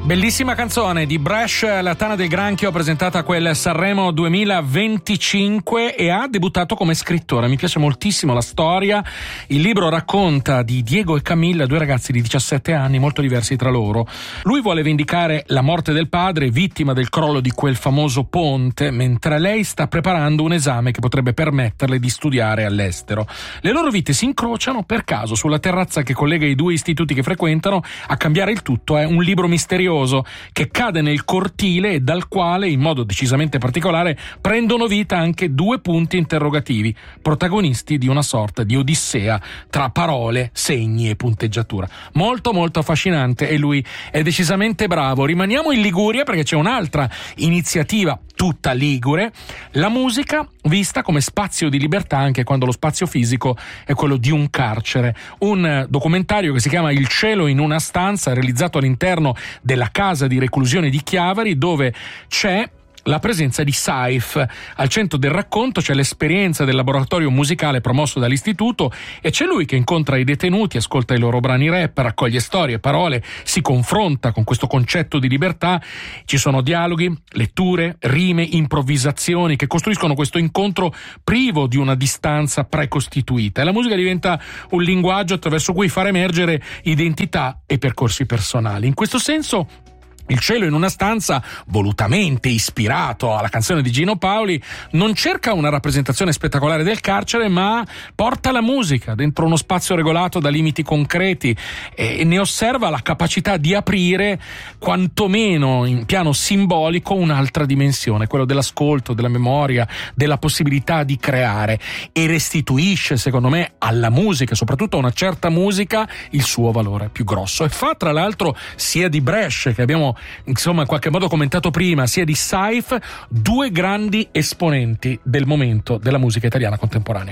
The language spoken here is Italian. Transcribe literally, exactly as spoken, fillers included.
Bellissima canzone di Bresh, La Tana del Granchio, presentata a quel Sanremo duemilaventicinque, e ha debuttato come scrittore. Mi piace moltissimo la storia. Il libro racconta di Diego e Camilla, due ragazzi di diciassette anni molto diversi tra loro. Lui vuole vendicare la morte del padre, vittima del crollo di quel famoso ponte, mentre lei sta preparando un esame che potrebbe permetterle di studiare all'estero. Le loro vite si incrociano per caso sulla terrazza che collega i due istituti che frequentano. A cambiare il tutto è un libro misterioso che cade nel cortile e dal quale, in modo decisamente particolare, prendono vita anche due punti interrogativi, protagonisti di una sorta di odissea tra parole, segni e punteggiatura. Molto molto affascinante, e lui è decisamente bravo. Rimaniamo in Liguria perché c'è un'altra iniziativa tutta ligure, la musica vista come spazio di libertà anche quando lo spazio fisico è quello di un carcere. Un documentario che si chiama Il cielo in una stanza, realizzato all'interno della casa di reclusione di Chiavari, dove c'è la presenza di Saif. Al centro del racconto c'è l'esperienza del laboratorio musicale promosso dall'istituto, e c'è lui che incontra i detenuti, ascolta i loro brani rap, raccoglie storie, parole, si confronta con questo concetto di libertà. Ci sono dialoghi, letture, rime, improvvisazioni che costruiscono questo incontro privo di una distanza precostituita, e la musica diventa un linguaggio attraverso cui far emergere identità e percorsi personali. In questo senso Il cielo in una stanza, volutamente ispirato alla canzone di Gino Paoli, non cerca una rappresentazione spettacolare del carcere, ma porta la musica dentro uno spazio regolato da limiti concreti e ne osserva la capacità di aprire, quantomeno in piano simbolico, un'altra dimensione, quello dell'ascolto, della memoria, della possibilità di creare, e restituisce, secondo me, alla musica, soprattutto a una certa musica, il suo valore più grosso. E fa, tra l'altro, sia di Bresh, che abbiamo insomma in qualche modo commentato prima, sia di Saif, due grandi esponenti del momento della musica italiana contemporanea.